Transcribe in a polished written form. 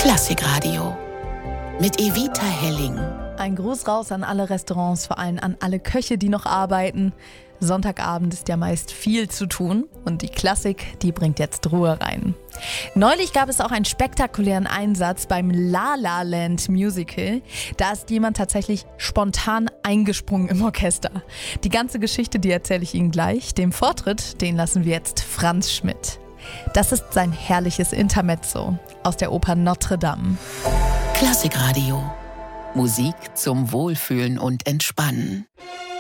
Klassikradio mit Evita Helling. Ein Gruß raus an alle Restaurants, vor allem an alle Köche, die noch arbeiten. Sonntagabend ist ja meist viel zu tun und die Klassik, die bringt jetzt Ruhe rein. Neulich gab es auch einen spektakulären Einsatz beim La La Land Musical. Da ist jemand tatsächlich spontan eingesprungen im Orchester. Die ganze Geschichte, die erzähle ich Ihnen gleich. Den Vortritt, den lassen wir jetzt Franz Schmidt. Das ist sein herrliches Intermezzo aus der Oper Notre Dame. Klassikradio. Musik zum Wohlfühlen und Entspannen.